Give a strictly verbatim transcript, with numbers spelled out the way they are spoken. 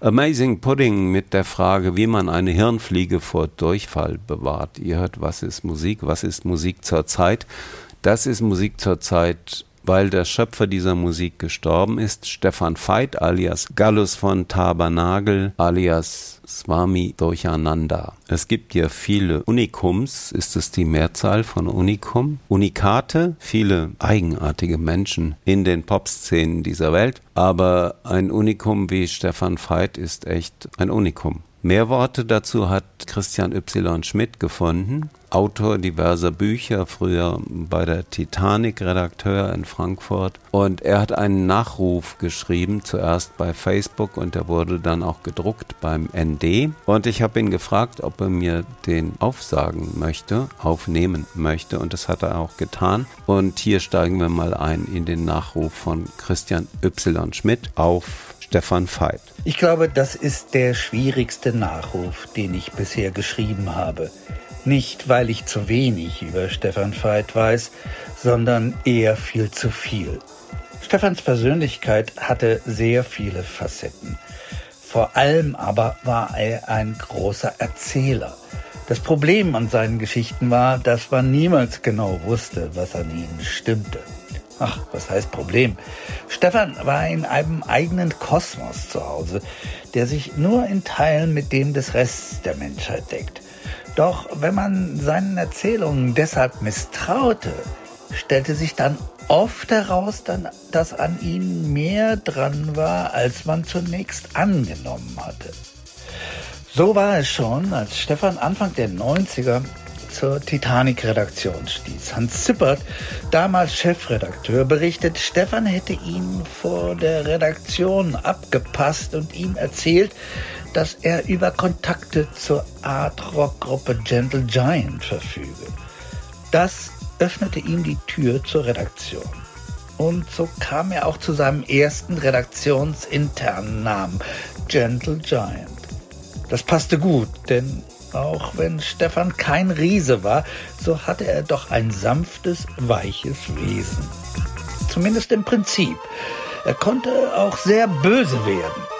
Amazing Pudding mit der Frage, wie man eine Hirnfliege vor Durchfall bewahrt. Ihr hört, was ist Musik? Was ist Musik zur Zeit? Das ist Musik zur Zeit, weil der Schöpfer dieser Musik gestorben ist, Stefan Veit alias Gallus von Tabernagel alias Swami Durcheinander. Es gibt ja viele Unikums, ist es die Mehrzahl von Unikum? Unikate, viele eigenartige Menschen in den Popszenen dieser Welt, aber ein Unikum wie Stefan Veit ist echt ein Unikum. Mehr Worte dazu hat Christian Y. Schmidt gefunden, Autor diverser Bücher, früher bei der Titanic Redakteur in Frankfurt. Und er hat einen Nachruf geschrieben, zuerst bei Facebook und der wurde dann auch gedruckt beim N D. Und ich habe ihn gefragt, ob er mir den aufsagen möchte, aufnehmen möchte und das hat er auch getan. Und hier steigen wir mal ein in den Nachruf von Christian Y. Schmidt auf Stefan Veit. Ich glaube, das ist der schwierigste Nachruf, den ich bisher geschrieben habe. Nicht, weil ich zu wenig über Stefan Veit weiß, sondern eher viel zu viel. Stefans Persönlichkeit hatte sehr viele Facetten. Vor allem aber war er ein großer Erzähler. Das Problem an seinen Geschichten war, dass man niemals genau wusste, was an ihnen stimmte. Ach, was heißt Problem? Stefan war in einem eigenen Kosmos zu Hause, der sich nur in Teilen mit dem des Restes der Menschheit deckt. Doch wenn man seinen Erzählungen deshalb misstraute, stellte sich dann oft heraus, dass an ihnen mehr dran war, als man zunächst angenommen hatte. So war es schon, als Stefan Anfang der neunziger zur Titanic-Redaktion stieß. Hans Zippert, damals Chefredakteur, berichtet, Stefan hätte ihn vor der Redaktion abgepasst und ihm erzählt, dass er über Kontakte zur Art-Rock-Gruppe Gentle Giant verfüge. Das öffnete ihm die Tür zur Redaktion. Und so kam er auch zu seinem ersten redaktionsinternen Namen, Gentle Giant. Das passte gut, denn auch wenn Stefan kein Riese war, so hatte er doch ein sanftes, weiches Wesen. Zumindest im Prinzip. Er konnte auch sehr böse werden.